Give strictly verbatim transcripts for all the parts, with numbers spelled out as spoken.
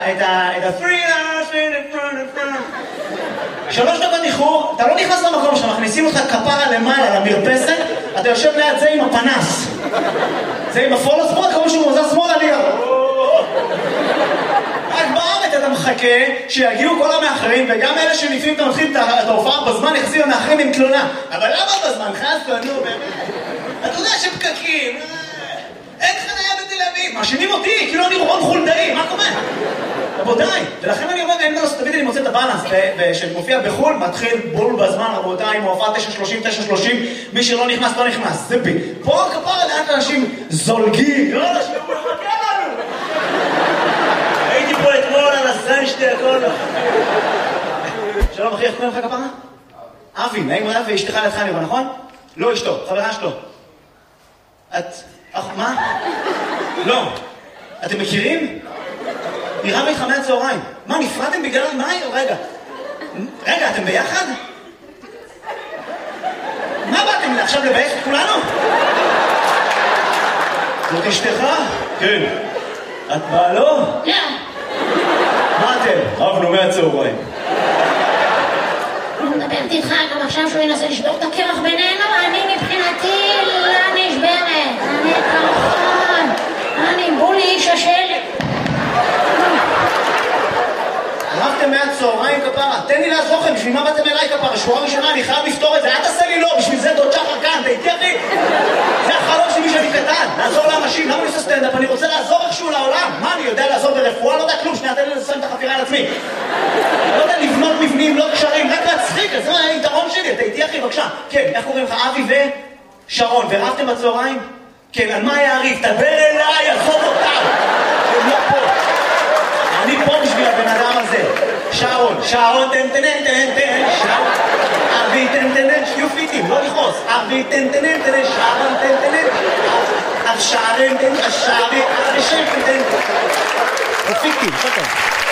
את ה-three in front in front. שלוש דקות איחור, אתה לא נכנס למקום שמכניסים אותך כפרה למעלה למרפסת, אתה יושב ליד זה עם הפנס. זה עם הפולו ספורט, כמו שהוא מוזר שמאלה ליד. רק בארץ אתה מחכה שיגיעו כל המאחרים, וגם אלה שלפעמים אתה מתחיל את ההופעה בזמן, יחזיר המאחרים עם תלונה. אבל למה בזמן? חסת, נו באמת. אתה יודע שפקקים, אין חניה בתל אביב, מאשימים אותי, כאילו אני רון חולדאי, מה קורה? רבותיי, ולכן אני אומר, אין דרוס, תמיד אני מוצא את הבאלנס, שמופיע בחול, מתחיל בול בזמן, רבותיי, מופע תשע שלושים, תשע שלושים, מי שלא נכנס, לא נכנס, זה בי. פה כפרה לאט אנשים זולגים, לא אנשים, הוא מחכה לנו. הייתי פה אתמול על הסן שתי הכל. שלום אחי, איך קוראים לך כפרה? אבי, נעים רב, ואשתך לידך נראה, נכון? לא אשתו, חברה שלו. את... מה? לא. אתם מכירים? נראה איתך מהצהריים. מה, נפרדתם בגלל... מה? רגע. רגע, אתם ביחד? מה באתם עכשיו לבייך את כולנו? זאת אשתך? כן. את באה לא? לא. מה אתם? רבנו מהצהריים. אני מדברת איתך גם עכשיו שהוא ינסה לשבור את הקרח בינינו, אני מבחינתי לא נשברת. אני קרחון. אני בולי איש השלג. רבתם מהצהריים כפרה, תן לי לעזור לכם, בשביל מה באתם אליי כפרה? שבועה ראשונה, אני חייב לפתור את זה, אל תעשה לי לא, בשביל זה דוד שחר כאן, תהייתי אחי. זה החלום שלי שאני קטן, לעזור לאנשים, למה אני עושה סטנדאפ? אני רוצה לעזור איכשהו לעולם. מה, אני יודע לעזור ברפואה? לא יודע כלום, שנייה, תן לי לסיים את החפירה על עצמי. לא יודע לבנות מבנים, לא קשרים, רק להצחיק, זה היתרון שלי, תהייתי אחי, בבקשה. כן, איך קוראים לך? אבי ושרון, ורבתם בצהריים? כן, על מה יעריף? תדבר אליי, עזוב אותם. הם לא פה. אני פה בשביל הבן אדם הזה. שרון, שרון, תן תן תן תן, שרון. אבי תן תן תן, שיהיו פיטים, לא לכעוס. אבי תן תן תן, שרון תן תן תן. אב שרון תן, אשרי, אבי שם תן תן. פיטים, שטר.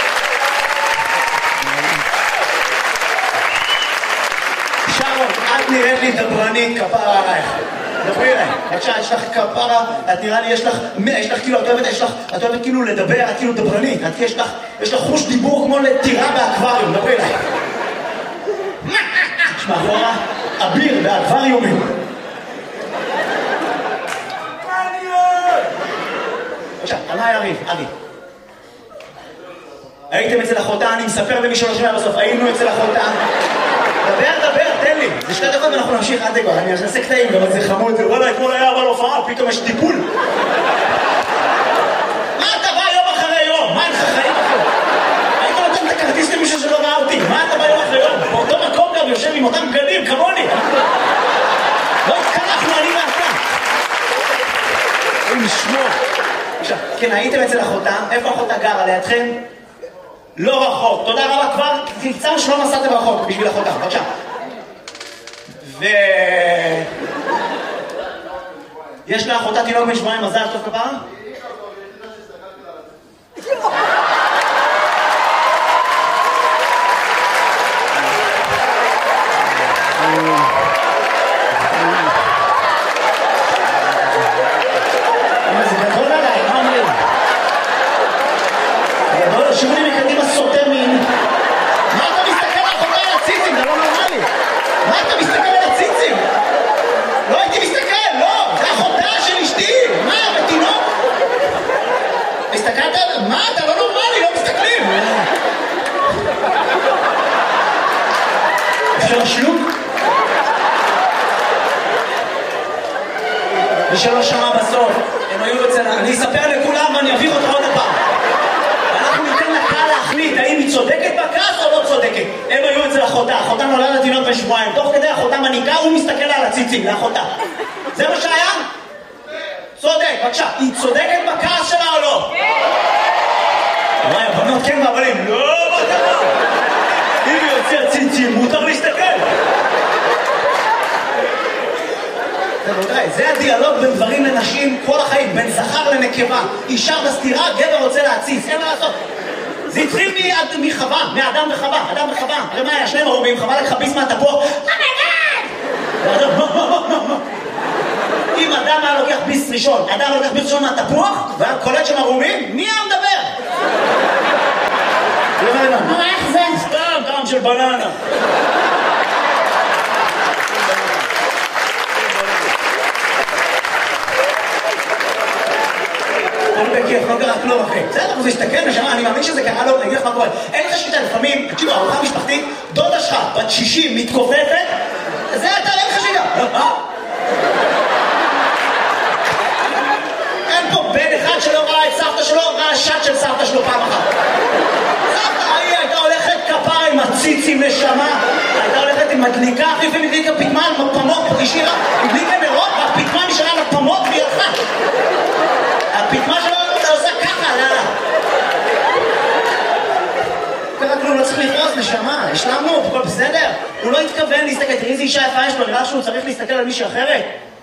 שרון, את נראית לי דברנית כפרה עלייך. דברי אליי, בבקשה, יש לך כפרה, את נראה לי, יש לך, יש לך כאילו, את אוהבת, יש לך, את אוהבת כאילו לדבר, את כאילו דברנית, את יש לך, יש לך חוש דיבור כמו לטירה באקווריום, דברי אליי. יש מאחורה, אביר באקווריומים. בבקשה, על מה יריב, אבי? הייתם אצל אחותה, אני מספר למי שלא שומע בסוף, היינו אצל אחותה. דבר, דבר, תן לי. זה שתי דקות ואנחנו נמשיך עד לגור. אני אעשה קטעים, גם זה חמוד. וואלה, אתמול היה אבל הופעה, פתאום יש טיפול. מה אתה בא יום אחרי יום? מה אין לך חיים אחרי? היית נותן את הכרטיס למישהו שלא ראה אותי. מה אתה בא יום אחרי יום? באותו מקום גם יושב עם אותם בגדים, כמוני. לא התקרחנו, אני ואתה. אין לשמור. עכשיו, כן, הייתם אצל אחותה. איפה אחותה גרה? לידכם? לא רחוק, תודה רבה כבר, קצר שלא נסעתם רחוק בשביל אחותה, בבקשה. ו... יש לאחותה תינוק בן שבועיים, מזל טוב כפרה? זה גדול עליי, מה אומרים? גדול, שירו לי מקדימה סוטר מין. מה אתה מסתכל על אחותה על הציצים? זה לא נורמלי. מה אתה מסתכל על הציצים? לא הייתי מסתכל, לא. זה אחותה של אשתי. מה, בתינוק? מסתכלת על... מה, אתה לא נורמלי, לא מסתכלים. אפשר שלוק? מי שלא שמע בסוף, הם היו אצל... אני אספר לכולם ואני אעביר אותך עוד הפעם. אנחנו ניתן לקהל להחליט האם היא צודקת בכעס או לא צודקת. הם היו אצל אחותה, אחותה נולדה לתינוק בן שבועיים, תוך כדי אחותה מניקה, הוא מסתכל על הציצים, לאחותה. זה מה שהיה? צודק, בבקשה. היא צודקת בכעס שלה או לא? כן! וואי, הבנות כן והבנים, לא בטח! אם היא יוצא ציצים, מותר להסתכל! זה הדיאלוג בין גברים לנשים כל החיים, בין זכר לנקבה. אישה בסתירה, גבר רוצה להציץ, אין מה לעשות. זה התחיל מחווה, מאדם וחווה, אדם וחווה. הרי מה היה? שני מרובים, חווה לקחה ביס מהתפוח. אומייגאד! אם אדם היה לוקח ביס ראשון, אדם לוקח ביס ראשון מהתפוח, והיה קולט שם מרובים, מי היה מדבר? הבנתי. נו, איך זה? סתם, טעם של בננה. אני בכיף, לא קרה כלום אחי. בסדר, הוא הסתכל נשמה, אני מאמין שזה קרה לו, אני אגיד לך מה קורה. אין לך שיטה, לפעמים, תקשיבו, ארוחה משפחתית, דודה שלך, בת שישים, מתכופפת, זה אתה, אין לך שיטה. אה? אין פה בן אחד שלא ראה את סבתא שלו, ראה שט של סבתא שלו פעם אחת. סבתא, היא הייתה הולכת כפרה עם הציצים נשמה, הייתה הולכת עם מדליקה, אחי, ומדליקה פתמן, פמות, השאירה, מדליקה נרות, והפתמן נשארה לפמות והיא הלכה. הפתמה שלו אתה עושה ככה, לא? קרה כלום, לא צריך לפרוס, נשמה, השלמנו, הכל בסדר? הוא לא התכוון להסתכל, תראי איזה אישה יפה יש לו, נראה שהוא צריך להסתכל על מישהי אחרת?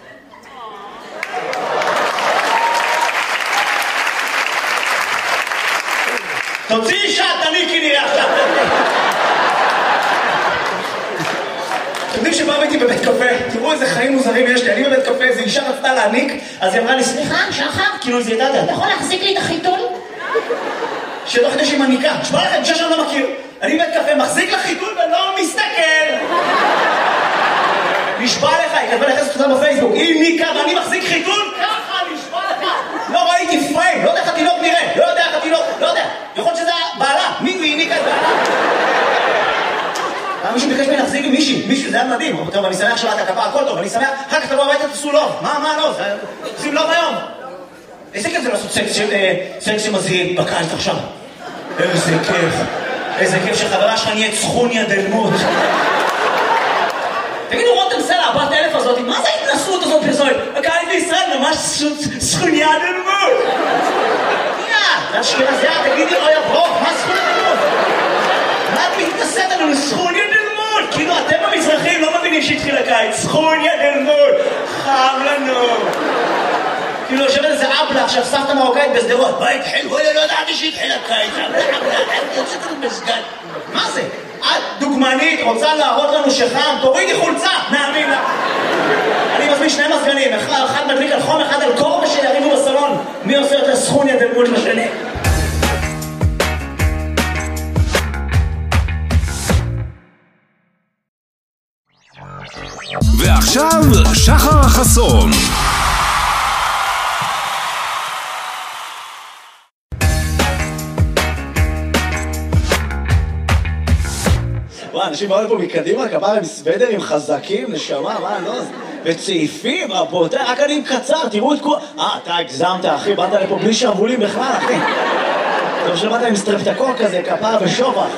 תוציא אישה, תניקי נראה עכשיו. אתם יודעים שבאו איתי בבית קפה, תראו איזה חיים מוזרים יש לי, אני בבית קפה, איזו אישה רצתה להעניק, אז היא אמרה לי, סליחה, שחר, כאילו איזה ידעת, אתה יכול להחזיק לי את החיתול? שלא חדש עם הניקה, תשמע לכם, אישה שאני לא מכיר, אני בבית קפה, מחזיק לחיתול ולא מסתכל. נשבע לך, היא כתבה לחסת אותה בפייסבוק, היא ניקה ואני מחזיק חיתול, ככה, נשבע לך. לא ראיתי פריים, לא יודע איך התינוק נראה, לא יודע איך התינוק, לא יודע, יכול להיות שזה בעלה, מי היא ניקה את בעלה? מישהו ביקש ממני להחזיק עם מישהי, מישהו, זה היה מדהים. טוב, אני שמח שבאת הכפה, הכל טוב, אני שמח, אחר כך תבוא הביתה, תעשו לוב. מה, מה, לא, עושים לוב היום. איזה כיף זה לעשות סקס שמזיל בקיץ עכשיו. איזה כיף. איזה כיף שחברה שלך נהיית סכוניה דלמות. תגידו, רותם סלע, הבת אלף הזאת, מה זה ההתנסות הזאת פרסומת? הקיץ בישראל ממש סכוניה דלמות. יא, זה אשכנזיה, תגידי, אוי הברוך, מה סכוניה דלמות? מה את מתנסית עלינו? סכוניה דלמות! כאילו אתם המזרחים לא מבינים שהתחיל הקיץ. סכוניה דלמות! חם לנו! כאילו יושבת איזה אבלה עכשיו סבתא מרוקאית בסדרות. מה התחיל? וואלה לא ידעתי שהתחיל הקיץ. אבלה אבלה, אני יוצאת לנו בסגן. מה זה? את דוגמנית, רוצה להראות לנו שחם? תורידי חולצה! נאמין לה! אני מזמין שני מזגנים, אחד מדליק על חום, אחד על קור ושיריבו בסלון. מי עושה יותר סכוניה דלמות לשני? ועכשיו שחר חסון. וואי, אנשים באו לפה מקדימה, כפרה עם סוודרים חזקים, נשמה, מה, לא? וצעיפים, רבותיי, רק אני עם קצר, תראו את כל... אה, אתה הגזמת, אחי, באת לפה בלי שרבולים בכלל, אחי. טוב שבאת עם סטרפטקור כזה, כפרה ושובח.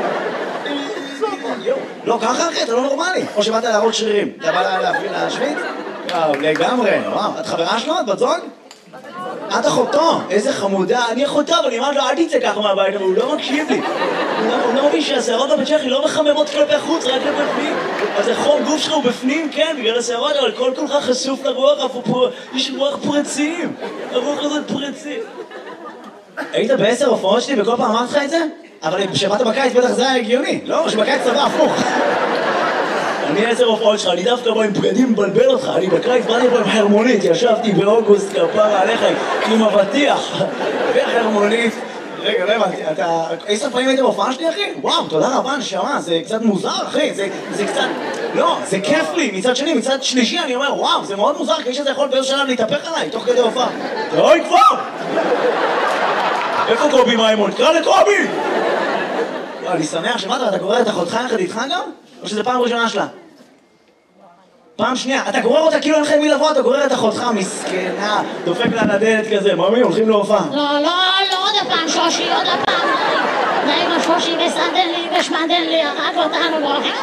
לא, ככה אחי, אתה לא נורמלי. או שבאת להראות שרירים. אתה בא להשוויץ? וואו, לגמרי. וואו, את חברה שלו? את בת זוג? את אחותו. איזה חמודה. אני אחותו, אבל אני אמרת לו, אל תצא ככה מהבית, אבל הוא לא מקשיב לי. הוא לא מבין שהשערות בבית צ'כי לא מחממות כלפי חוץ, רק כלפי פנים. אז החום גוף שלך הוא בפנים, כן, בגלל השערות, אבל כל כולך חשוף לרוח, יש רוח פרצים. הרוח הזאת פרצים. היית בעשר הופעות שלי וכל פעם אמרת לך את זה? אבל כשבאת בקיץ בטח זה היה הגיוני, לא? שבקיץ צבא הפוך. אני עשר הופעות שלך, אני דווקא בא עם בגדים מבלבל אותך, אני בקיץ באתי פה עם חרמונית, ישבתי באוגוסט כפרה עליך עם אבטיח וחרמונית. רגע, לא הבנתי, אתה... עשר פעמים היית בהופעה שלי, אחי? וואו, תודה רבה, נשמה, זה קצת מוזר, אחי, זה, זה קצת... לא, זה כיף לי, מצד שני, מצד שלישי, אני אומר, וואו, זה מאוד מוזר, כי שזה יכול באיזה שלב להתהפך עליי, תוך כדי הופעה. אוי, כבר! איפה קובי מימון? קרא לקובי! אני שמח שמעת, אתה גורר את אחותך יחד איתך גם? או שזה פעם ראשונה שלה? פעם שנייה, אתה גורר אותה כאילו אין לך מי לבוא, אתה גורר את אחותך, מסכנה, דופק לה לדלת כזה, מאמי, הולכים להופעה. לא, לא, לא עוד הפעם שושי, עוד הפעם, די עם השושי וסדן לי ושמדן לי, הרג אותנו, והולכים...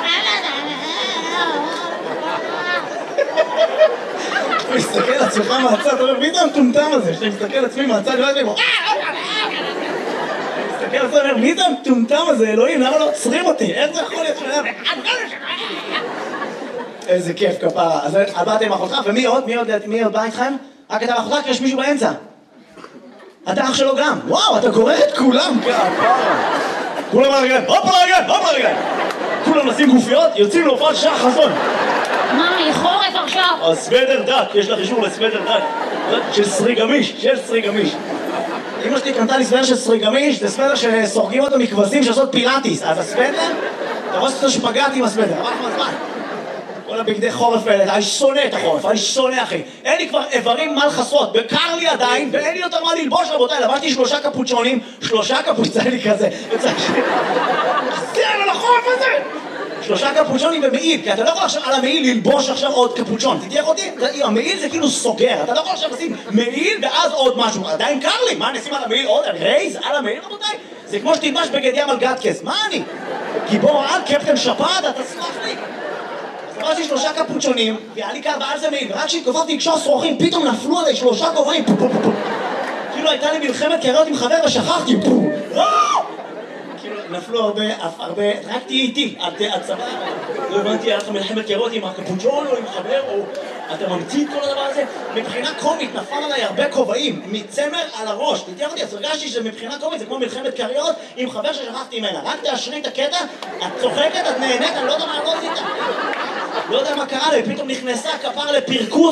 אתה מסתכל על עצמך מהצד, אתה אומר, מי זה המטומטם הזה? שאתה מסתכל על עצמי מהצד, לא יודע, מסתכל על עצמי, מי זה המטומטם הזה, אלוהים, למה לא עוצרים אותי? איך זה יכול להיות שלהם? איזה כיף כפרה. אז באתם עם אחותך, ומי עוד? מי עוד בא איתכם? רק אתה ואחותך, כי יש מישהו באמצע. אתה אח שלו גם. וואו, אתה גורר את כולם כפרה. כולם לרגליים, הופ לרגליים, הופ לרגליים. כולם נשים גופיות, יוצאים להופעת שחר חסון. מה, חורף עכשיו? הסוודר דק, יש לך אישור לסוודר דק. של סרי גמיש, של סרי גמיש. אמא שלי קנתה לי סוודר של סריגמיש, זה סוודר שסורגים אותו מכבשים שעושות פילאטיס, אז הסוודר, אתה רואה שאתה שפגעת עם הסוודר, אבל מה זמן? כל הבגדי חורף האלה, אני שונא את החורף, אני שונא אחי. אין לי כבר איברים מה לחסות, וקר לי עדיין, ואין לי יותר מה ללבוש רבותיי, לבשתי שלושה קפוצ'ונים, שלושה קפוצ'ונים לי כזה, זה על החורף הזה! שלושה קפוצ'ונים במעיל, כי אתה לא יכול עכשיו על המעיל ללבוש עכשיו עוד קפוצ'ון, תתייח אותי? המעיל זה כאילו סוגר, אתה לא יכול עכשיו לשים מעיל ואז עוד משהו, עדיין קר לי, מה נשים על המעיל עוד? רייז על המעיל רבותיי? זה כמו שתלבש בגד ים על גטקס, מה אני? גיבור על קפטן שפעת, אתה סלח לי? עברתי שלושה קפוצ'ונים, והיה לי קר ועל זה מעיל, ורק כשהתכופפתי לקשור שרוכים, פתאום נפלו עליי שלושה כובעים, כאילו הייתה לי מלחמת קריות עם חבר ושכחתי, כאילו נפלו הרבה, הרבה, רק תהיי איתי, את צבא, לא הבנתי, היה לך מלחמת קריות עם הקפוצ'ון או עם חבר, או אתה ממציא את כל הדבר הזה, מבחינה קומית נפל עליי הרבה כובעים, מצמר על הראש, תתייח אותי, אז הרגשתי שמבחינה קומית זה כמו מלחמת קריות עם חבר ששכחתי ממנה, רק תאשרי את הקטע, את צוחקת, את נהנית, אני לא יודע מה לא עשית. לא יודע מה קרה לי, פתאום נכנסה כפר לפרקוס.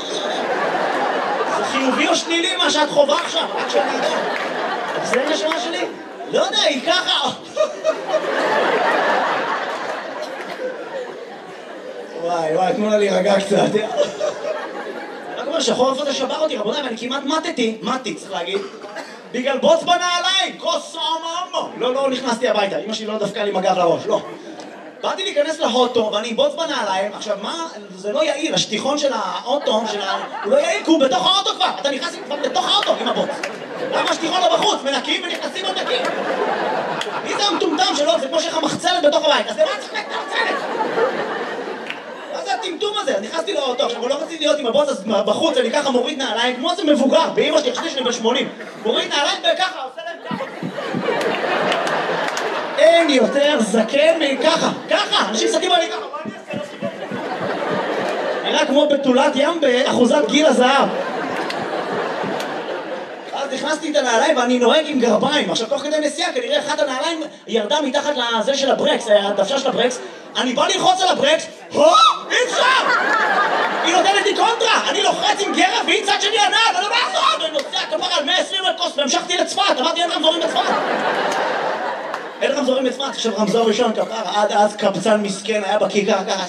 זה חיובי או שלילי מה שאת חובה עכשיו? רק שאני יודע. זה נשמה שלי? לא יודע, היא ככה. וואי, וואי, תנו לה להירגע קצת. רק אומר שהחורף הזה שבר אותי, רבותיי, ואני כמעט מתתי, מתי, צריך להגיד. בגלל בוץ בנעליים, כוס אממו. לא, לא נכנסתי הביתה, אמא שלי לא דפקה לי מגב לראש, לא. באתי להיכנס לאוטו ואני בוץ בנעליים, עכשיו מה, זה לא יעיל, השטיחון של האוטו, של ה... הוא לא יעיל, כי הוא בתוך האוטו כבר, אתה נכנס כבר בתוך האוטו עם הבוץ. למה השטיחון לא בחוץ? מנקים ונכנסים עוד נקים. מי זה המטומטם שלו? זה כמו שיש לך מחצלת בתוך הבית, אז למה צריך את המחצלת? מה זה הטמטום הזה? נכנסתי לאוטו, עכשיו הוא לא רציתי להיות עם הבוץ, אז בחוץ אני ככה מוריד נעליים, כמו זה מבוגר, באמא שלי, חשבתי שאני בשמונים. מוריד נעליים וככה, עושה להם ככה. אין יותר זקן מככה, ככה, אנשים זקים עלי ככה, מה אני אעשה? נראה כמו בתולת ים באחוזת גיל הזהב. אז נכנסתי את הנעליים ואני נוהג עם גרביים, עכשיו תוך כדי נסיעה כנראה אחת הנעליים ירדה מתחת לזה של הברקס, הדוושה של הברקס, אני בא ללחוץ על הברקס, הו, אי אפשר! היא נותנת לי קונטרה, אני לוחץ עם גרב והיא צד שני הנעל, אני לא מעזור, ואני נוסע כפר על מאה ועשרים מטוס והמשכתי לצפת, אמרתי אין רמזורים לצפת. אין רמזורים לצפת, עכשיו רמזור ראשון כפר, עד אז קבצן מסכן היה בכיכר ככה,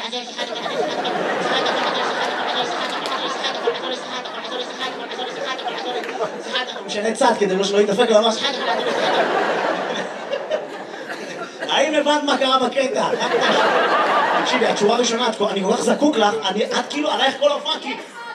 משנה צד כדי שלא יתדפק לו ממש. האם הבנת מה קרה בקטע? תקשיבי, התשורה הראשונה, אני כל כך זקוק לך, את כאילו עלייך כל ההופעה כי...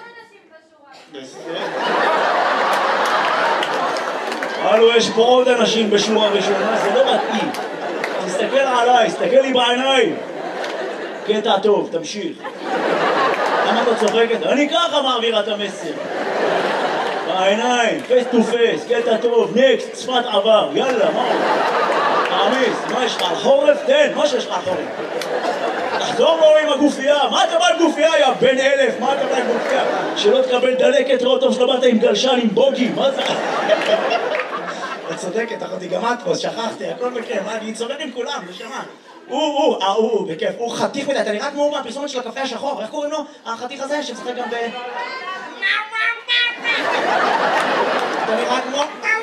הלו, יש פה עוד אנשים בשורה ראשונה, זה לא מתאים. תסתכל עליי, תסתכל לי בעיניים. קטע טוב, תמשיך. למה אתה צוחקת? אני ככה מעבירה את המסר. בעיניים, פייס טו פייס, קטע טוב, נקסט, צפת עבר, יאללה, מה? תעמיס, מה יש לך על חורף? תן, מה שיש לך על חורף? תחזור לו עם הגופייה, מה אתה בא עם גופייה, יא בן אלף? מה אתה בא עם גופייה? שלא תקבל דלקת, ראות טוב שלא באת עם גלשן, עם בוגי, מה זה? את צודקת, אחותי, גם את פה, שכחתי, הכל בכיף, אני צודק עם כולם, נשמה. הוא, הוא, אה, הוא, בכיף, הוא חתיך מדי, אתה נראה כמו מהפרסומת של הקפה השחור, איך קוראים לו? החתיך הזה שמשחק גם ב... אתה נראה כמו...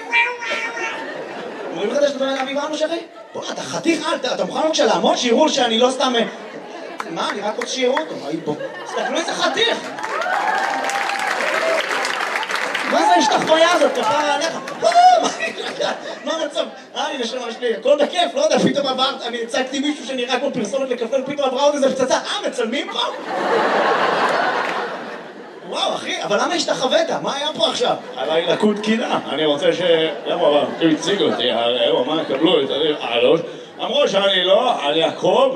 אומרים לך שאתה נראה אביב אנוש אחי? בוא, אתה חתיך על, אתה מוכן בבקשה לעמוד שיראו שאני לא סתם... מה, אני רק רוצה שיראו אותו, בוא. תסתכלו איזה חתיך! מה זה השתחוויה הזאת? כפרה עליך? מה המצב? אה, אני נשמה שלי, הכל בכיף, לא יודע, פתאום עברת, אני הצגתי מישהו שנראה כמו פרסומת לקפה, ופתאום עברה עוד איזה פצצה, אה, מצלמים פה? וואו, אחי, אבל למה השתחווית? מה היה פה עכשיו? עליי לקות קינה, אני רוצה ש... למה, אבל, הם הציגו אותי, הוא אמר, קבלו את הראש, אמרו שאני לא, אני אקרוב,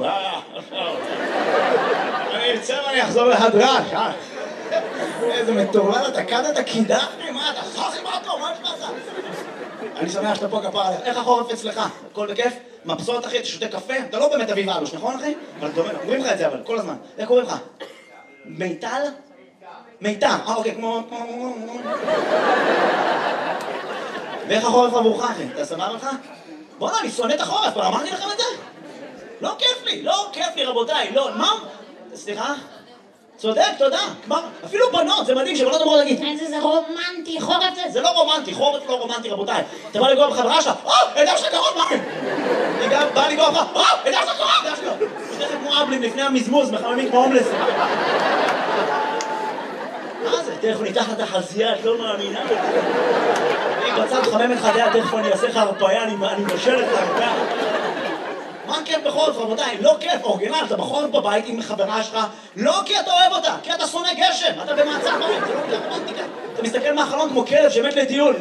אני אצא ואני אחזור להדרש, אה? איזה מטורלל, אתה קד את הקידה? מה, אתה חכי מה פה? מה יש לך? אני שמח שאתה פה כפרה עליך. איך החורף אצלך? הכל בכיף? מבסוט אחי, אתה שותה קפה? אתה לא באמת אביב אלוש, נכון אחי? אבל אתה אומר, אומרים לך את זה אבל, כל הזמן. איך קוראים לך? מיטל? מיטל. אה, אוקיי, כמו... ואיך החורף עבורך אחי? אתה סבבה לך? בוא'נה, אני שונא את החורף, אבל אמרתי לכם את זה? לא כיף לי, לא כיף לי רבותיי, לא, מה? סליחה? צודק, תודה. מה? אפילו בנות, זה מדהים שבנות אמרו להגיד. איזה זה רומנטי, חורף זה... זה לא רומנטי, חורף לא רומנטי, רבותיי. אתה בא לגוע בחברה שלך, אה, אדם שלך קרוב, מה? אני גם בא לגוע בך, אה, אדם שלך קרוב, אדם שלך. הוא תכף כמו אבלים לפני המזמוז, מחממים כמו הומלס. מה זה? תכף ניתח את החזייה, את לא מאמינה. אני בצד חמם את חדיה, תכף אני אעשה לך הרפאיה, אני מבשל את הרפאיה. מה כיף בחורף, רבותיי? לא כיף, אורגינל, אתה בחורף בבית עם חברה שלך, לא כי אתה אוהב אותה, כי אתה שונא גשם, אתה במעצר בית, זה לא רומנטיקה. אתה מסתכל מהחלון כמו כלב שמת לטיול.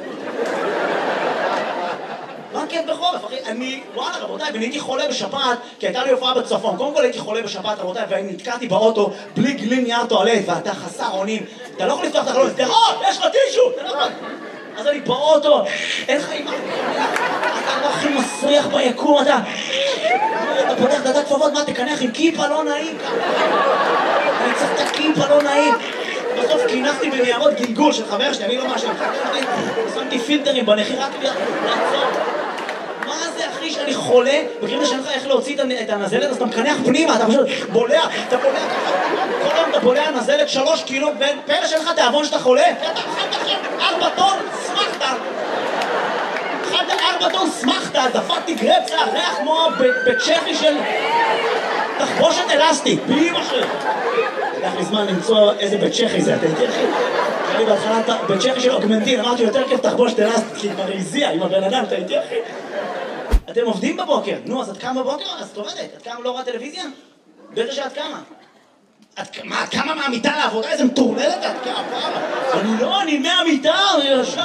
מה כיף בחורף, אחי? אני, וואלה, רבותיי, ואני הייתי חולה בשפעת, כי הייתה לי הופעה בצפון. קודם כל הייתי חולה בשפעת, רבותיי, ואני נתקעתי באוטו בלי גלין נייר טואלט, ואתה חסר אונים. אתה לא יכול לפתוח את החלון, תראות, יש לך טישו! אתה לא יכול. אז אני באוטו, אין לך אימא. אתה לא הכי מסריח ביקום, אתה... אתה פותח דעת כפפות, מה תקנח עם כיפה לא נעים? אני צריך את הכיפה לא נעים. בסוף קינחתי בניירות גלגול של חבר שלי, אני לא משהו, שמתי פילטרים בנחי רק לעצור. מה זה אחי שאני חולה? בקריאה שאין לך איך להוציא את הנזלת, אז אתה מקנח פנימה, אתה פשוט בולע, אתה בולע ככה. כל היום אתה בולע נזלת שלוש קילו, ופלא שאין לך תיאבון שאתה חולה? אתה אכלת עכשיו ארבע טון, שמחת. אכלת ארבע טון, שמחת, דפקתי גרפסה, ריח כמו בצ'כי של תחבושת אלסטית, באמא שלי. לקח לי זמן למצוא איזה בית צ'כי זה, אתה יודע אחי? אני בהתחלה בית צ'כי של אוגמנטין, אמרתי יותר כיף תחבושת אלסטית, כי כבר הזיע עם הבן אדם, אתה יודע אחי? אתם עובדים בבוקר, נו, אז את קמה בבוקר? אז את עובדת, את קמה לא רואה טלוויזיה? בטח שאת קמה. את קמה מהמיטה לעבודה, איזה מטורללת את קמה? אני לא, אני מהמיטה, אני ישר.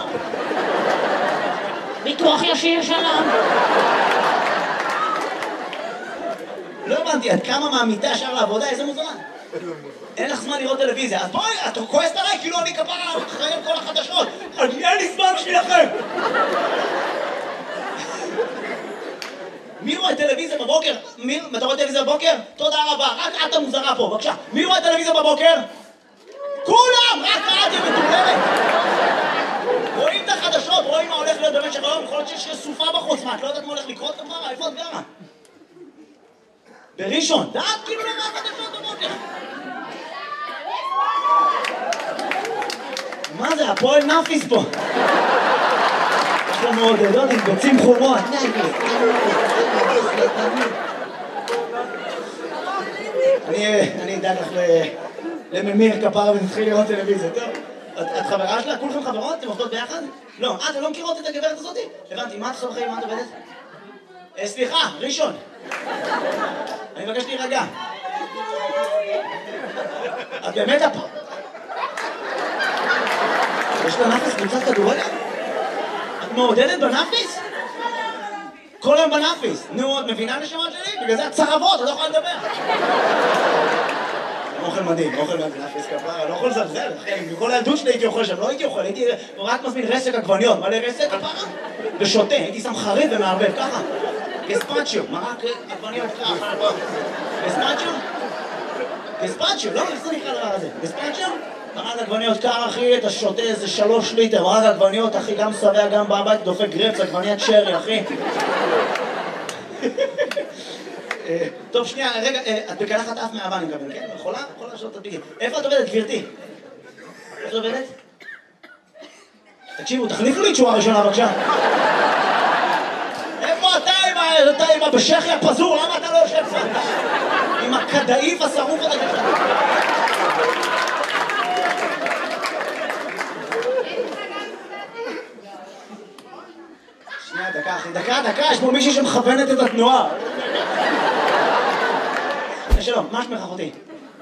ביטוח ישיר שלום. לא הבנתי, את קמה מהמיטה ישר לעבודה, איזה מוזמן? אין לך זמן לראות טלוויזיה, אז בואי, את כועסת עליי, כאילו אני כפרה אחראי על כל החדשות. אני אין לי זמן בשבילכם! מי רואה טלוויזיה בבוקר? מי? אתה רואה טלוויזיה בבוקר? תודה רבה, רק את המוזרה פה, בבקשה. מי רואה טלוויזיה בבוקר? כולם! רק את היא מטורללת! רואים את החדשות, רואים מה הולך להיות במשך היום, יכול להיות שיש סופה בחוץ, מה, את לא יודעת מה הולך לקרות כפרה? איפה את גרה? בראשון, דעת כאילו למה החדשות בבוקר? מה זה, הפועל נאפיס פה? אנחנו מעודדות עם ביצים חומות. אני אדאג לך לממיר כפרה ונתחיל לראות טלוויזיה, טוב? את חברה שלה? כולכם חברות? אתם עובדות ביחד? לא. אה, אתם לא מכירות את הגברת הזאת? הבנתי, מה את עושה בחיים? מה את עובדת? סליחה, ראשון. אני מבקש להירגע. את באמת הפעם? יש לה נאפיס קבוצת כדורגל? את מעודדת בנאפיס? כל היום בנאפיס. נו, את מבינה נשמות שלי? בגלל זה את צרבות, את לא יכולה לדבר. אוכל מדהים, אוכל מדהים, נאפיס כפרה, לא יכול לזלזל, אחי, מכל הילדות שלי הייתי אוכל שם, לא הייתי אוכל, הייתי רק מזמין רסק עגבניות, מלא רסק כפרה, ושותה, הייתי שם חריף ומערבב, ככה. גספצ'יו, מרק עגבניות ככה. גספצ'יו? גספצ'יו, לא, איך זה נקרא דבר הזה? גספצ'יו? מרק עגבניות קר, אחי, אתה שותה איזה שלוש ליטר, מרק עגבניות, אחי, גם שבע, גם בבית, דופק גרפס, עגבניית שרי, אחי. טוב, שנייה, רגע, את בקלחת אף מאהבה, אני מקבל, כן? יכולה? יכולה לשאול את הפיגים. איפה את עובדת, גברתי? איפה את עובדת? תקשיבו, תחליפו לי תשובה ראשונה, בבקשה. איפה אתה עם הבשכי הפזור? למה אתה לא יושב פה? עם הכדאיף השרוף הזה ככה. שנייה, דקה, אחי, דקה, דקה, יש פה מישהי שמכוונת את התנועה. שלום, מה שמך אחותי?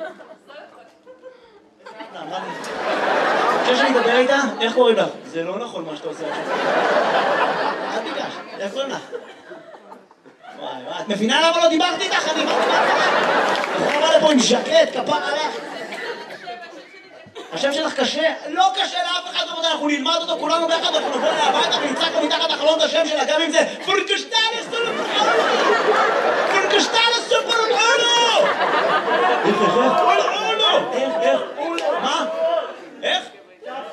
חושב שאני אדבר איתה? איך קוראים לך? זה לא נכון מה שאתה עושה עכשיו. אל תיגש, איך קוראים לך? וואי וואי, את מבינה למה לא דיברתי איתך? אני דיברתי איתך. יכול לבוא לפה עם ז'קט, כפר עליך. השם שלך קשה? לא קשה לאף אחד, אנחנו נלמד אותו כולנו ביחד, אנחנו נבוא אליה הביתה ונצעק לו מתחת לחלון את השם שלה, גם אם זה פורקשטלס סופרולו! פורקשטלס סופרולו! איך, איך, איך? איך, איך? מה? איך?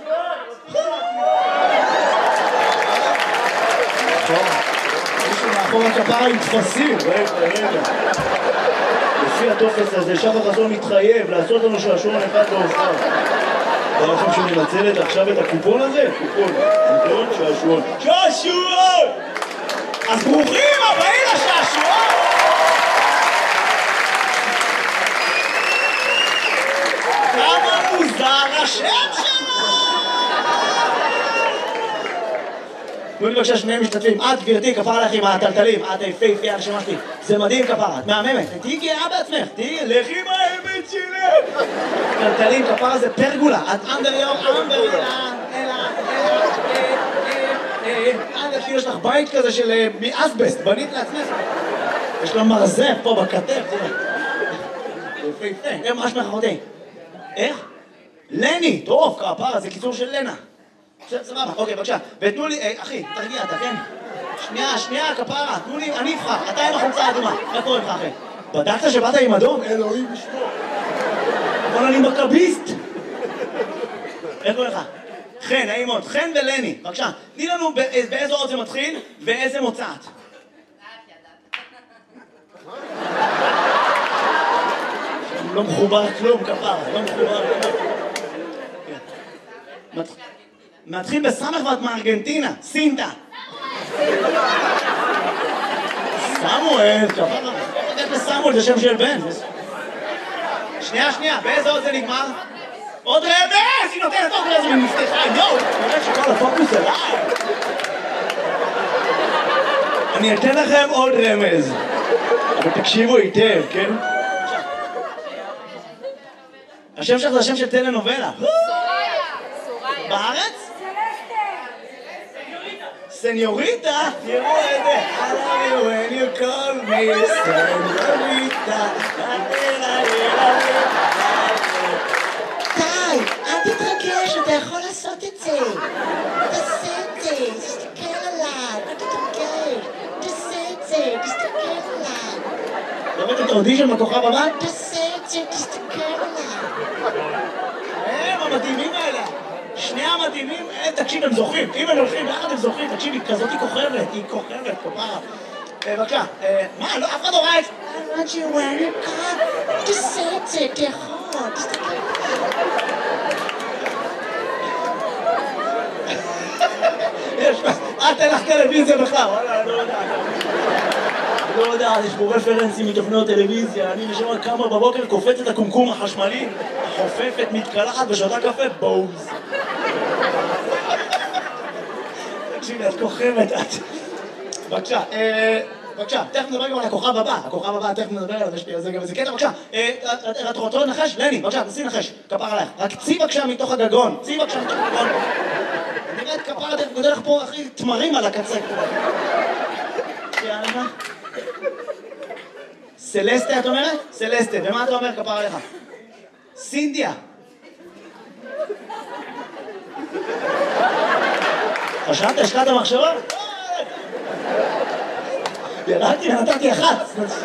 מישהו פה הכפרה עם תפסים. רגע, רגע. לפי הטופס הזה, שחר חסון מתחייב לעשות לנו שעשועון אחד להופעה. אתה לכם שהוא מנצלת עכשיו את הקופון הזה? קופון. נכון? שעשועון. שעשועון! אז ברוכים הבאים לשעשועון! כמה מוזר השם שלו! תנו לי בבקשה שני משתתפים. את גברתי, כפרה לך עם הטלטלים. את היפהפייה הנשמה שלי. זה מדהים כפרה, את מהממת. תהיי גאה בעצמך. תהיי, לכי עם האמת שלך. טלטלים, כפרה זה פרגולה. את אנדר יום, אנדר יום. אלא, אלא, אלא, יש לך בית כזה של מאסבסט. בנית לעצמך. יש לה מרזף פה בכתף. יפהפה. איך מה שמך אחותי? איך? לני. טוב, כפרה, זה קיצור של לנה. סבבה, אוקיי, בבקשה. ותנו לי, אחי, תרגיע, אתה כן? שנייה, שנייה, כפרה, תנו לי, אני אבחר. אתה עם החולצה האדומה. מה קורה לך, אחי? בדקת שבאת עם אדום? אלוהים לשמור. אבל אני מכביסט. איך קורה לך? חן, נעים מאוד. חן ולני, בבקשה. תני לנו באיזה אות זה מתחיל ואיזה מוצאת. לא מחובר כלום, כפרה, לא מחובר כלום. מתחיל בסמך ואת מארגנטינה, סינטה. סמואל, כפרה. איך לסמואל, זה שם של בן. שנייה, שנייה, באיזה עוד זה נגמר? עוד רמז! היא נותנת עוד רמז ומפתחה, יואו! נראה שכל הפוקוס עליי. אני אתן לכם עוד רמז. אבל תקשיבו היטב, כן? השם שלך זה השם של טלנובלה. בארץ? סניוריטה? תראו את זה. I love you when you call me סניוריטה. די, אל תתרגש, אתה יכול לעשות את זה. תעשה את זה, תסתכל עליי, אל תתרגש. תעשה את זה, תסתכל עליי. לראות את האודישן בכוכב הבא? תעשה את זה, תסתכל עליי. הם המדהימים האלה. שני המדהימים, תקשיב, הם זוכים. אם הם הולכים יחד הם זוכים, תקשיב, כזאת היא כוכבת, היא כוכבת, כפרה. בבקשה, מה, אף אחד לא ראה את זה? I want you when you come. תעשה את זה, אתה יכול, תסתכל עליי. יש, אל תלך טלוויזיה בכלל, וואלה, אני לא יודע. אני לא יודע, יש פה רפרנסים מתוכניות טלוויזיה, אני נשמע כמה בבוקר קופץ את הקומקום החשמלי, חופפת, מתקלחת ושותה קפה, בוז. תקשיבי, את כוכבת, את... בבקשה, בבקשה, תכף נדבר גם על הכוכב הבא, הכוכב הבא, תכף נדבר עליו, יש לי על זה גם איזה קטע, בבקשה, את רוצה לנחש? לני, בבקשה, תעשי נחש, כפר עלייך, רק צי בבקשה מתוך הגגון, צי בבקשה מתוך הגגון. נראית כפר, תכף גודל לך פה, אחי, תמרים על הקצה. יאללה. סלסטה, את אומרת? סלסטה, ומה אתה אומר כפר עליך? סינדיה. חשבת, השקעת המחשבה? ירדתי ונתתי אחת.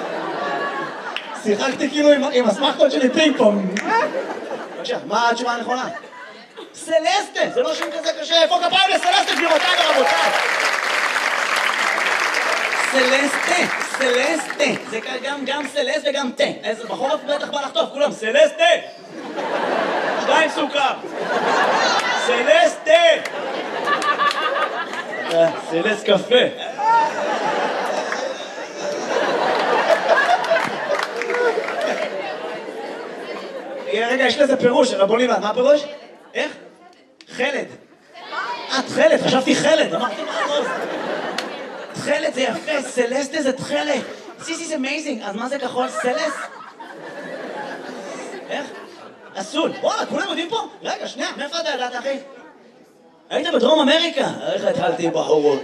שיחקתי כאילו עם הסמכות שלי פינג פונג. בבקשה, מה התשובה הנכונה? סלסטה, זה לא שם כזה קשה. איפה כפיים לסלסטה, גבירותיי ורבותיי? סלסטה, סלסטה. זה גם גם סלסט וגם תה. איזה בחורף בטח בא לחטוף, כולם סלסטה. שתיים סוכר. סלסטה. סלסט קפה. רגע, יש לזה פירוש, רבוני, מה הפירוש? איך? חלד. את חלד, חשבתי חלד, אמרתי מה הכל? תחלת זה יפה, סלסטה זה תחלת. This is amazing, אז מה זה כחול? סלס? איך? אסול. וואלה, כולם יודעים פה? רגע, שנייה, מאיפה אתה ידעת, אחי? היית בדרום אמריקה? איך התחלתי בחורות?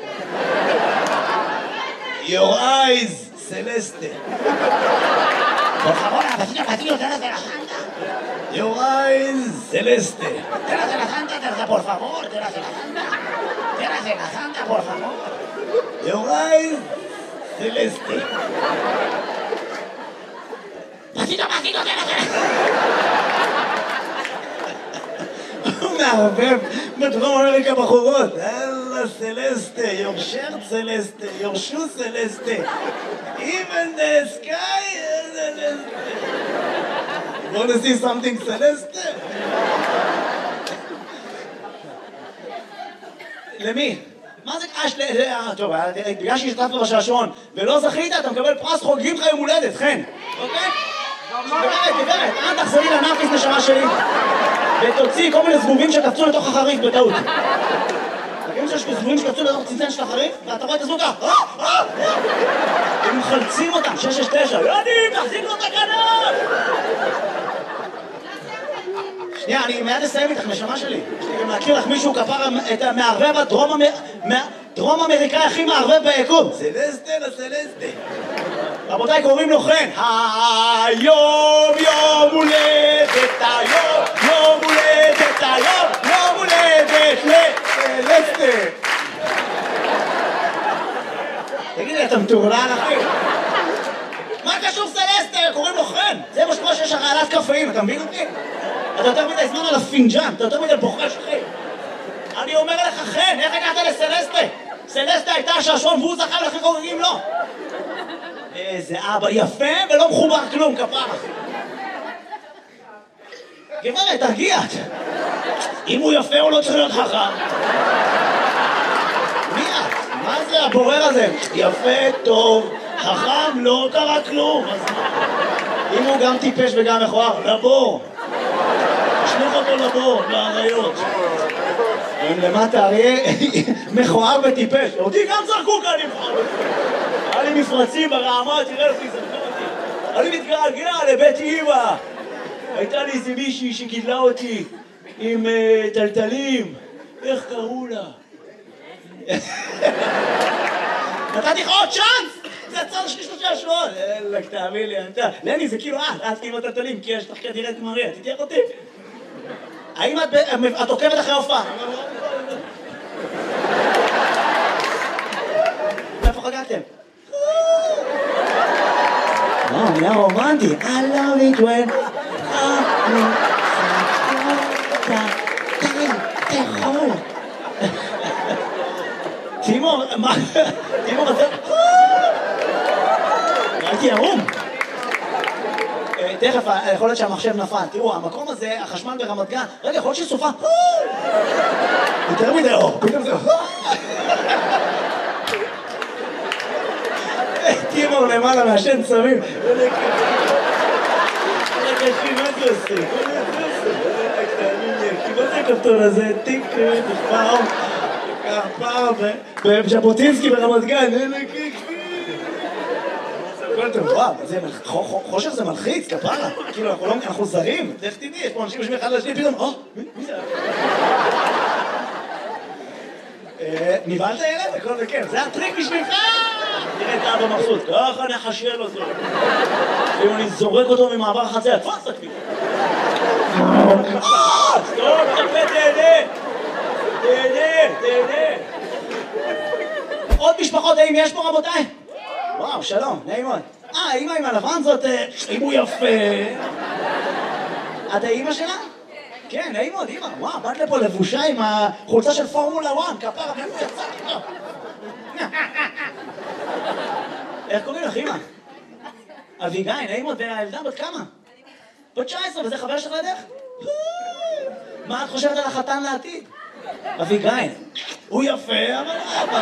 Your eyes, סלסטה. por favor, vecino, vecino, tráete la santa. Your eyes, celeste. Tráete la santa, tráete, por favor, tráete la santa. Tráete la santa, por favor. Your eyes, celeste. Vecino, vecino, tráete la הוא מערבב בדרום אמריקה בחורות. אללה Celeste, your shirt Celeste, your shoe Celeste, even the sky is Celeste. You want to see something Celeste? למי? מה זה קש? טוב, בגלל שהשתתפת בשעשועון ולא זכית, אתה מקבל פרס חוגגים לך יום הולדת, חן. אוקיי? גברת, גברת, אל תחזרי לנאפיס נשמה שלי ותוציא כל מיני זבובים שקפצו לתוך החריף בטעות. תגידו שיש זבובים שקפצו לתוך צנצן של החריף ואתה רואה את הזבוב ככה הם מחלצים אותם, שש שש תשע יודעים, תחזיק לו את הכנף! שנייה, אני מיד אסיים איתך, נשמה שלי. יש לי גם להכיר לך מישהו כפר את המערבב הדרום אמריקאי הכי מערבב ביקום. סלסטה לסלסטה. רבותיי, קוראים לו חן. היום יום הולדת, היום יום הולדת, היום יום הולדת לסלסטה. תגידי, אתה מטורלל אחי? מה קשור סלסטה? קוראים לו חן. זה מה שקורה שיש הרעלת קפאים, אתה מבין אותי? אתה יותר מדי זמן על הפינג'אן, אתה יותר מדי בוחש אחי. אני אומר לך חן, איך הגעת לסלסטה? סלסטה הייתה השעשועון והוא זכה ולכן חוגגים לו. איזה אבא יפה ולא מחובר כלום, כפרה. גברת, תרגיעת. אם הוא יפה הוא לא צריך להיות חכם. מי את? מה זה הבורר הזה? יפה, טוב, חכם, לא קרה כלום. אם הוא גם טיפש וגם מכוער, לבור. תשלח אותו לבור, לאריות. הם למטה, אריה מכוער וטיפש. אותי גם זרקו כאן מכוער. היה לי מפרצים ברעמה, תראה לפי זרקו אותי. אני מתגעגע לבית אמא. הייתה לי איזה מישהי שגידלה אותי עם טלטלים. איך קראו לה? נתתי לך עוד צ'אנס! זה הצד השני של השעשועון. אלק, תאמין לי, אתה... לני, זה כאילו את, את כאילו טלטלים, כי יש לך כנראה את מריה, תתייך אותי. האם את עוקבת אחרי הופעה? איפה חגגתם? וואו, נהיה רומנטי. I love it when... די, תאכול. תימור, מה? תימור, אתה... הייתי ערום. תכף, יכול להיות שהמחשב נפל. תראו, המקום הזה, החשמל ברמת גן, רגע, יכול להיות שסופה. יותר מדי אור, פתאום זה... תימור למעלה מהשן צמים. רגע, מה זה עושה? מה זה הכפתור הזה? טיק, פעם, פעם, בז'בוטינסקי ברמת גן. וואו, חושך זה מלחיץ, כפרה. כאילו, אנחנו זרים. איך תדעי, יש פה אנשים יושבים אחד לשני, פתאום, או, מי זה? נבהלת ילד? הכל בכיף. זה הטריק בשבילך! תראה את האבא מבסוט, ככה נחשל אותו. אם אני זורק אותו ממעבר החצר, תפוס את הכביש. סטופ, תפה, תהנה! תהנה, תהנה! עוד משפחות, האם יש פה רבותיי? וואו, שלום, נעים מאוד. אה, האמא עם הלבן זאת, אם הוא יפה. את האמא שלה? כן, נעים מאוד, אמא. וואו, באת לפה לבושה עם החולצה של פורמולה אחת, כפרה, מאיפה יצא? איך קוראים לך, אמא? אביגיל, נעים מאוד, והילדה בת כמה? בת תשע עשרה, וזה חבר שלך לדרך? מה את חושבת על החתן לעתיד? אביגיל, הוא יפה, אבל...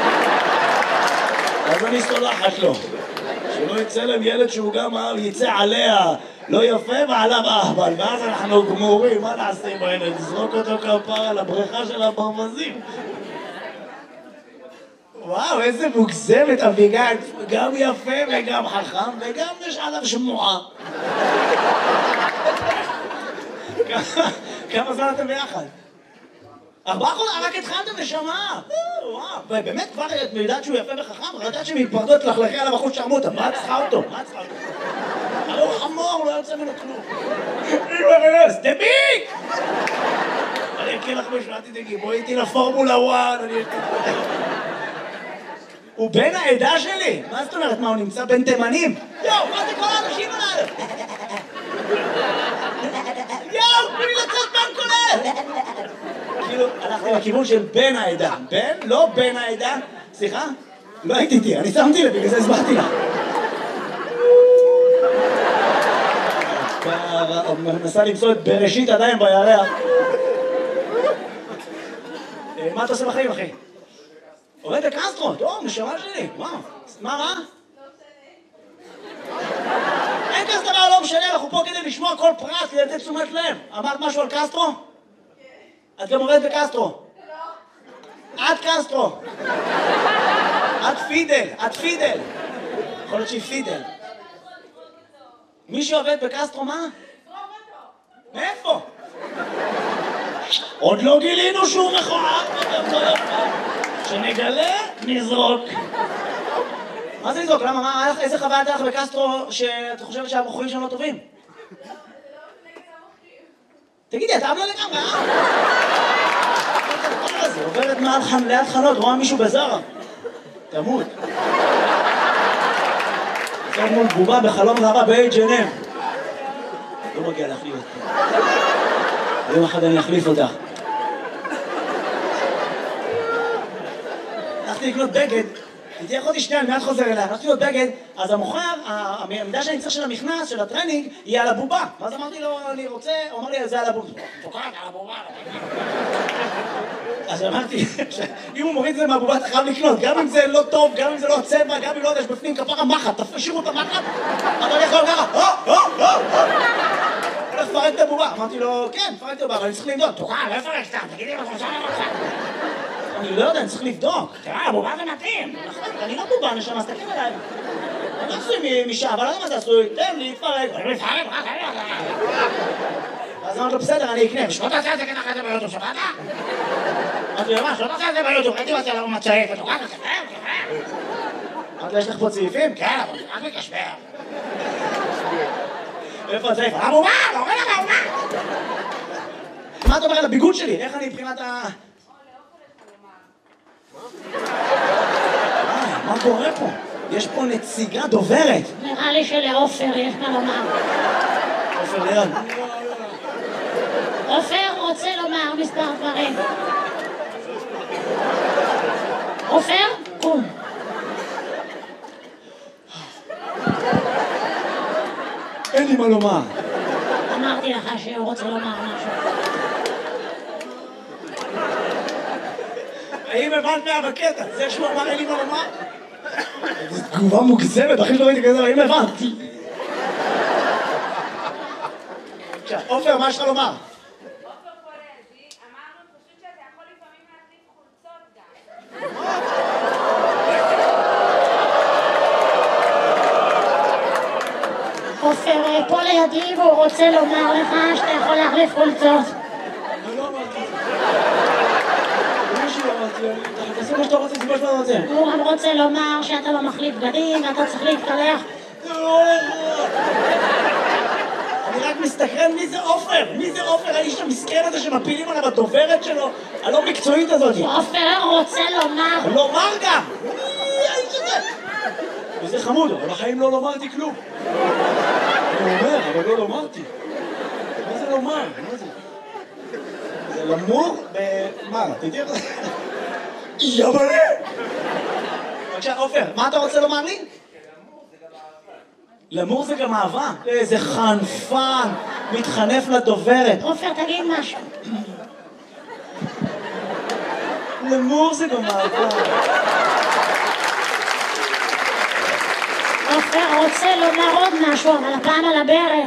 אז אני סולחת לו. שלא יצא להם ילד שהוא גם יצא עליה לא יפה ועליו אהבל, ואז אנחנו גמורים, מה נעשה עם הילד? נזרוק אותו כפרה לבריכה של הברווזים. וואו, איזה מוגזמת אביגיל, גם יפה וגם חכם וגם יש עליו שמועה. כמה זמן אתם ביחד? ארבעה חודשים, רק התחלתם נשמה. וואו, ובאמת כבר את יודעת שהוא יפה וחכם, רק יודעת שמתפרדות לחלכי על הבחוץ שרמוטה. מה את צריכה אותו? מה את צריכה אותו? הרי הוא חמור, לא יוצא ממנו כלום. אימא, דביק! אני אקריא לך משהו, אל תדאגי, בואי איתי לפורמולה אחת, אני אקריא. הוא בן העדה שלי? מה זאת אומרת? מה, הוא נמצא בין תימנים? יואו, מה זה כל האנשים עליו? יואו, תנו לי לצאת בין כולל! כאילו, הלכתי לכיוון של בן העדה. בן? לא בן העדה. סליחה? לא הייתי איתי, אני שמתי לב, בגלל זה הסברתי לך. מנסה למצוא את בראשית עדיין בירח. מה אתה עושה בחיים, אחי? עובד בקסטרו, טוב, נשמה שלי, וואו. מה רע? אין כזה דבר, לא משנה, אנחנו פה כדי לשמוע כל פרט, כדי לתת תשומת לב. אמרת משהו על קסטרו? את גם עובדת בקסטרו? לא. את קסטרו. את פידל, את פידל. יכול להיות שהיא פידל. מי שעובד בקסטרו, מה? מאיפה? עוד לא גילינו שהוא מכוער. שנגלה, נזרוק. מה זה לזרוק? למה? מה? איזה חוויה הייתה לך בקסטרו שאת חושבת שהמוכרים שם לא טובים? תגידי, אתה עמלה לגמרי, אה? זה עוברת מעל ליד חנות, רואה מישהו בזרה. תמות. עכשיו מול בובה בחלום רבה ב-אייץ' אנד אם. לא מגיע להחליף אותך. היום אחד אני אחליף אותך. הלכתי לקנות בגד, הייתי יכולתי שנייה, אני מיד חוזר אליה, הלכתי לקנות בגד, אז המוכר, המידה שאני צריך של המכנס, של הטרנינג, היא על הבובה. ואז אמרתי לו, אני רוצה, הוא אמר לי, זה על הבובה. תוקעת על הבובה. אז אמרתי, אם הוא מוריד את זה מהבובה, אתה חייב לקנות, גם אם זה לא טוב, גם אם זה לא הצבע, גם אם לא יודע, יש בפנים כפרה מחט, תשאירו את המחט, אתה יכול ככה, הו, הו, הו, הו. הולך לפרק את הבובה. אמרתי לו, כן, פרק את הבובה, אבל אני צריך לבדוק. תוקע, לא יפרק סתם, תגידי מה אתה רוצה. אני לא יודע, אני צריך לבדוק. תראה, הבובה זה מתאים. אני לא בובה, נשמה, אז תקן אליי. אני לא עשוי משם, אבל לא יודע מה זה עשוי. תן לי, תפרק. אני לא יפרק, רק אני לא. אז אמרתי לו, בסדר, אני אקנה. ושלא תעשה את זה ככה את זה ביוטיוב, שבאת? אמרתי לו, מה, שלא תעשה את זה ביוטיוב, הייתי מצא לנו מצעיף, ותוקע, תקפר, תקפר. אמרתי לו, יש לך פה צעיפים? כן, אבל רק מקשבר. איפה הצעיף? הבובה, לא רואה לך הבובה. מה אתה אומר על הביגוד שלי? איך אני מבחינת ה... מה קורה פה? יש פה נציגה דוברת. נראה לי שלעופר יש מה לומר. עופר ליד. עופר רוצה לומר מספר דברים. עופר, קום. אין לי מה לומר. אמרתי לך שהוא רוצה לומר משהו. האם הבנת מה בקטע? זה שהוא אמר אין לי מה לומר? זו תגובה מוגזמת, אחי שלא ראיתי כזה, האם הבנת? עכשיו, עופר, מה יש לך לומר? עופר פה לידי, אמרנו פשוט שאתה יכול לפעמים להחליף חולצות גם. עופר פה לידי והוא רוצה לומר לך שאתה יכול להחליף חולצות. אני לא אמרתי. מישהו אמרתי, תעשי מה שאתה רוצה, זה מה שאתה רוצה. הוא גם רוצה לומר שאתה לא מחליף בגדים ואתה צריך להתקלח. אני רק מסתכרן מי זה עופר, מי זה עופר, האיש המסכן הזה שמפילים עליו הדוברת שלו, הלא מקצועית הזאת. עופר רוצה לומר. לומר גם! מי האיש הזה? וזה חמוד, אבל בחיים לא לומרתי כלום. אני אומר, אבל לא לומרתי. מה זה לומר? מה זה? זה למור ב... מה? תדעי איך זה? יבלה! בבקשה, עופר, מה אתה רוצה לומר לי? למור זה גם אהבה. איזה חנפן, מתחנף לדוברת. עופר, תגיד משהו. למור זה גם אהבה. עופר רוצה לומר עוד משהו, אבל הפעם על הברך.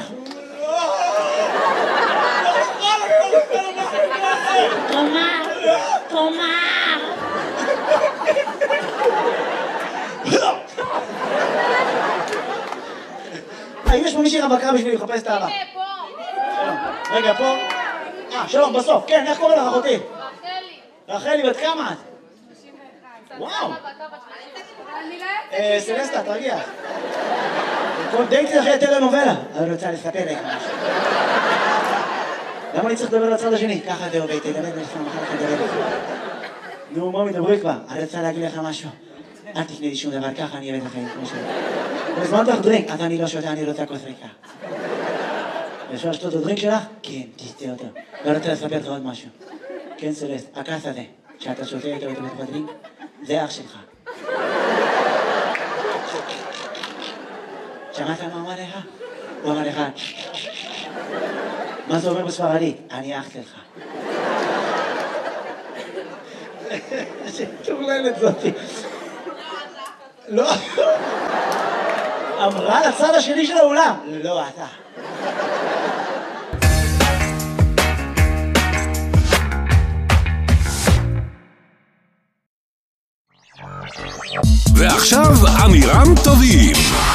תאמר, תאמר. האם יש פה מישהי רווקה בשביל לחפש את האהבה? פה. רגע, פה. אה, שלום, בסוף. כן, איך קוראים לך אחותי? רחלי. רחלי, בת כמה את? וואו. אני לא אה, סלסטה, תרגיע. כל דייטי אחרי טלנובלה. אני רוצה לספר לך משהו. למה אני צריך לדבר לצד השני? ככה זה עובד, תדבר לך, מחר לך לדבר לך. נו, מה מדברי כבר? אני רוצה להגיד לך משהו. אל תפני לי שום דבר, ככה אני אבד לחיים. הזמנת לך דרינק, אז אני לא שותה, אני רוצה כוס ריקה. אפשר לשתות את הדרינק שלך? כן, תשתה אותו. ואני רוצה לספר לך עוד משהו. כן, סלסט, הכעס הזה, שאתה שותה איתו בתוך הדרינק, זה אח שלך. שמעת מה אמר לך? הוא אמר לך, מה זה אומר בספרדית? אני אח שלך. שטורללת זאתי. לא. אמרה לצד השני של האולם. לא, אתה. ועכשיו אמירם טובים.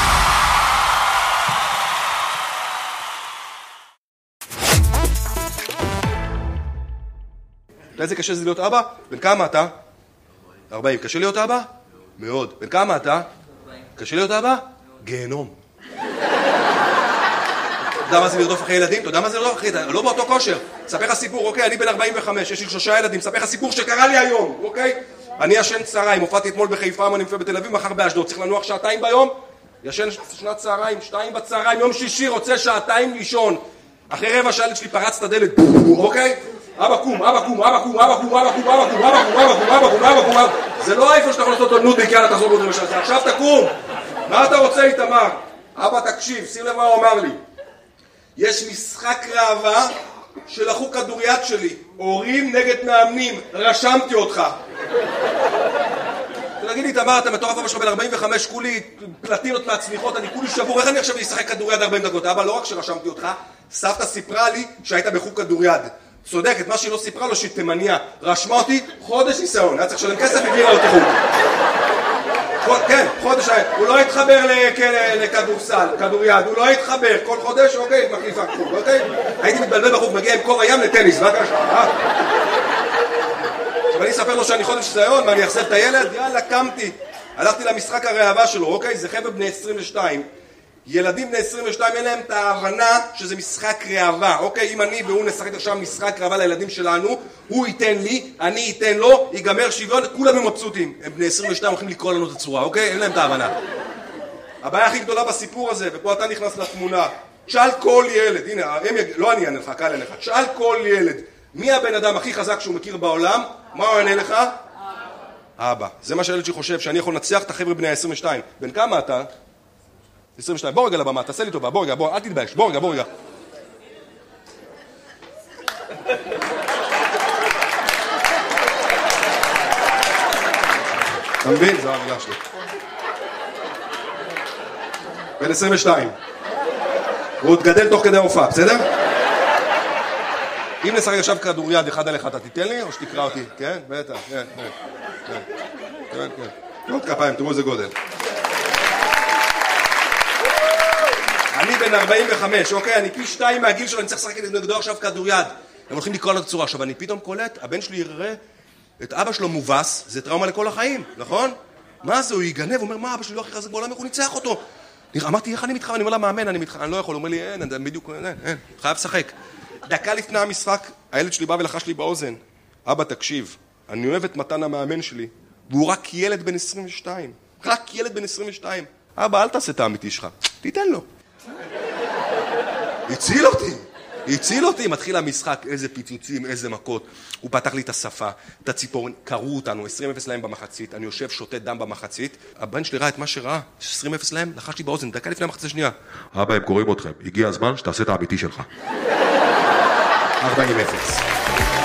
אתה איזה קשה זה להיות אבא? בן כמה אתה? ארבעים. קשה להיות אבא? מאוד. בן כמה אתה? קשה להיות אבא? גיהנום. אתה יודע מה זה לרדוף אחרי ילדים? אתה יודע מה זה לרדוף אחרי ילדים? לא באותו כושר. ספר לך סיפור, אוקיי? אני בן ארבעים וחמש, יש לי שלושה ילדים. ספר לך סיפור שקרה לי היום, אוקיי? אני ישן צהריים, הופעתי אתמול בחיפה, אני מופיע בתל אביב, מחר באשדוד. צריך לנוח שעתיים ביום? ישן שנת צהריים, שתיים בצהריים, יום שישי, רוצה שעתיים לישון. אחרי רבע שעה שלי פרץ את הדלת, אוקיי? אבא קום, אבא קום, אבא קום, אבא קום, אבא קום, אבא קום, אבא קום, אבא קום, אבא קום, אבא קום, אבא קום. זה לא איפה שאתה יכול לעשות אותו נודניק, יאללה, תחזור בעוד רבע שעה. עכשיו תקום. מה אתה רוצה, איתמר? אבא, תקשיב, שים לב מה הוא אמר לי. יש משחק ראווה שלחו כדוריד שלי, הורים נגד מאמנים, רשמתי אותך. תגיד לי, איתמר, אתה מטורף, אבא שלך בן ארבעים וחמש, כולי פלטינות מהצליחות, אני כולי שבור, איך אני עכשיו אשחק כדוריד ארבעים דקות? אבא, לא רק שרשמתי אותך, סבתא סיפרה לי שהיית בחוג כדוריד. צודקת, מה שהיא לא סיפרה לו שהיא תימניה. רשמה אותי חודש ניסיון, היה צריך לשלם כסף והגיעה אותי חוג. כן, חודש, הוא לא התחבר לכדורסל, כדוריד, הוא לא התחבר, כל חודש, אוקיי, מחליפה חוג, אוקיי? הייתי מתבלבל בחוג, מגיע עם קור הים לטניס, מה קרה? עכשיו אני אספר לו שאני חודש ניסיון, ואני אחזב את הילד, יאללה, קמתי. הלכתי למשחק הראווה שלו, אוקיי? זה חבר'ה בני עשרים ושתיים. ילדים בני עשרים ושתיים אין להם את ההבנה שזה משחק ראווה, אוקיי? אם אני והוא נשחק עכשיו משחק ראווה לילדים שלנו, הוא ייתן לי, אני ייתן לו, ייגמר שוויון, כולם הם מבסוטים. הם בני עשרים ושתיים הולכים לקרוא לנו את הצורה, אוקיי? אין להם את ההבנה. הבעיה הכי גדולה בסיפור הזה, ופה אתה נכנס לתמונה, תשאל כל ילד, הנה, הם יג... לא אני אענה לך, קל עליך, תשאל כל ילד, מי הבן אדם הכי חזק שהוא מכיר בעולם? מה הוא יענה לך? אבא. זה מה שהילד שחושב, שאני יכול לנצח את החבר'ה בני ה-עשרים ושתיים. בן כמה אתה? עשרים ושתיים. בוא רגע לבמה, תעשה לי טובה, בוא רגע, בוא, אל תתבייש, בוא רגע, בוא רגע. אתה מבין? זו המילה שלי. בן עשרים ושתיים. הוא עוד גדל תוך כדי ההופעה, בסדר? אם נשחק עכשיו כדוריד אחד על אחד, אתה תיתן לי או שתקרא אותי? כן? בטח, כן, כן, כן, כן, כן. עוד כפיים, תראו איזה גודל. אני בן ארבעים וחמש, אוקיי? אני פי שתיים מהגיל שלו, אני צריך לשחק נגדו עכשיו כדוריד. הם הולכים לקרוא לו את הצורה. עכשיו, אני פתאום קולט, הבן שלי יראה את אבא שלו מובס, זה טראומה לכל החיים, נכון? מה זה? הוא יגנב, הוא אומר, מה, אבא שלי לא הכי חזק בעולם, איך הוא ניצח אותו? אמרתי, איך אני מתחם? אני אומר לה, מאמן, אני מתחם, אני לא יכול. הוא אומר לי, אין, אני בדיוק, אין, אין, חייב לשחק. דקה לפני המשחק, הילד שלי בא ולחש לי באוזן, אבא, תקשיב, אני אוהב את מתן המאמן שלי, והוא רק ילד בן עשרים ושתיים. רק ילד בן עשרים ושתיים. אבא, אל תעשה את האמיתי שלך. תיתן לו. הציל אותי. הציל אותי. מתחיל המשחק, איזה פיצוצים, איזה מכות. הוא פתח לי את השפה, את הציפורן, קראו אותנו, עשרים אפס להם במחצית, אני יושב שותה דם במחצית, הבן שלי ראה את מה שראה, עשרים אפס להם, לחש לי באוזן, דקה לפני המחצית השנייה. אבא, הם קוראים אתכם, הגיע הזמן שתעשה את האמיתי שלך. ארבעים אפס.